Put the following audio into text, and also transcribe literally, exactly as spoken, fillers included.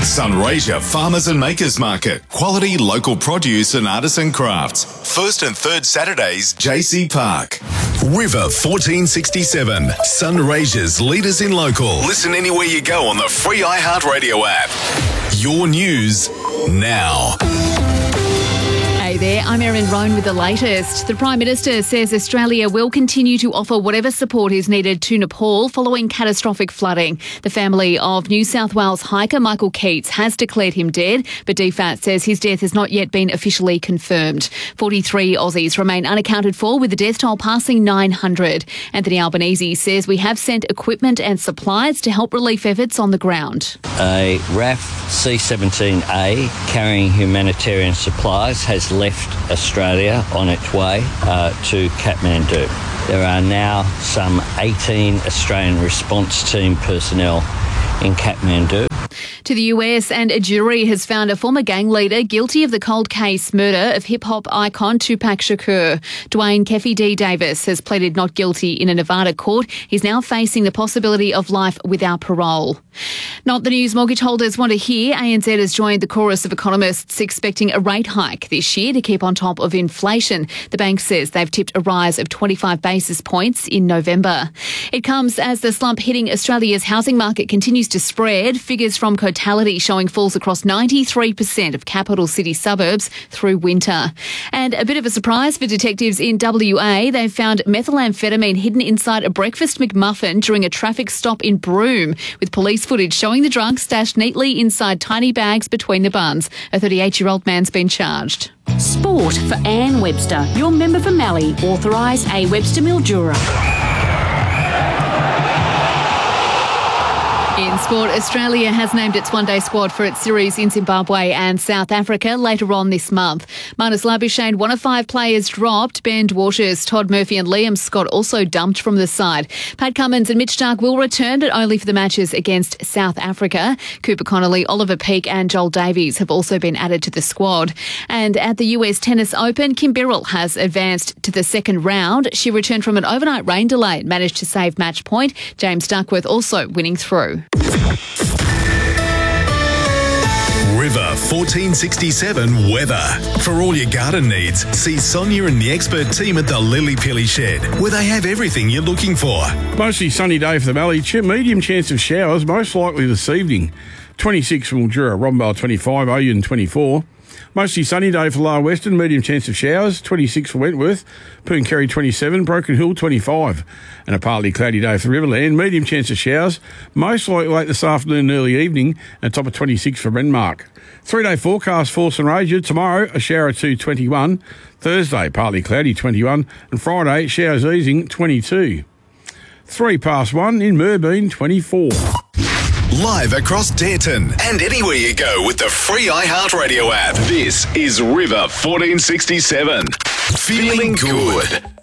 Sunraysia Farmers and Makers Market. Quality local produce and artisan crafts. First and third Saturdays, J C Park. River fourteen sixty-seven. Sunraysia's leaders in local. Listen anywhere you go on the free iHeartRadio app. Your news now. Hey there, I'm Erin Roan with the latest. The Prime Minister says Australia will continue to offer whatever support is needed to Nepal following catastrophic flooding. The family of New South Wales hiker Michael Keats has declared him dead, but D FAT says his death has not yet been officially confirmed. forty-three Aussies remain unaccounted for, with the death toll passing nine hundred. Anthony Albanese says we have sent equipment and supplies to help relief efforts on the ground. A R A F C seventeen A carrying humanitarian supplies has left Australia on its way uh, to Kathmandu. There are now some eighteen Australian response team personnel in Kathmandu. To the U S, and a jury has found a former gang leader guilty of the cold case murder of hip-hop icon Tupac Shakur. Dwayne Keffe D. Davis has pleaded not guilty in a Nevada court. He's now facing the possibility of life without parole. Not the news mortgage holders want to hear. A N Z has joined the chorus of economists expecting a rate hike this year to keep on top of inflation. The bank says they've tipped a rise of twenty-five basis points in November. It comes as the slump hitting Australia's housing market continues to spread. Figures from Cotality showing falls across ninety-three percent of capital city suburbs through winter. And a bit of a surprise for detectives in W A. They've found methamphetamine hidden inside a breakfast McMuffin during a traffic stop in Broome, with police footage showing the drug stashed neatly inside tiny bags between the buns. A thirty-eight-year-old man's been charged. Sport for Anne Webster, your member for Mallee, authorised A Webster Mildura. In sport, Australia has named its one-day squad for its series in Zimbabwe and South Africa later on this month. Marnus Labuschagne, one of five players dropped. Ben Dwarshuis, Todd Murphy and Liam Scott also dumped from the side. Pat Cummins and Mitch Starc will return, but only for the matches against South Africa. Cooper Connolly, Oliver Peake and Joel Davies have also been added to the squad. And at the U S Tennis Open, Kim Birrell has advanced to the second round. She returned from an overnight rain delay and managed to save match point. James Duckworth also winning through. River fourteen sixty-seven weather. For all your garden needs, see Sonia and the expert team at the Lily Pilly Shed, where they have everything you're looking for. Mostly sunny day for the valley. Medium chance of showers, most likely this evening. twenty-six for Mildura, Rombale twenty-five, Oyun twenty-four. Mostly sunny day for Lower Western, medium chance of showers, twenty-six for Wentworth, Pooncarry twenty-seven, Broken Hill twenty-five, and a partly cloudy day for Riverland, medium chance of showers, most likely late this afternoon and early evening, and a top of twenty-six for Renmark. Three-day forecast for Sunraysia. Tomorrow, a shower of two, twenty-one, Thursday, partly cloudy twenty-one, and Friday, showers easing twenty-two. Three past one in Merbeen, twenty-four. Live across Dareton and anywhere you go with the free iHeartRadio app. This is River fourteen sixty-seven. Feeling good.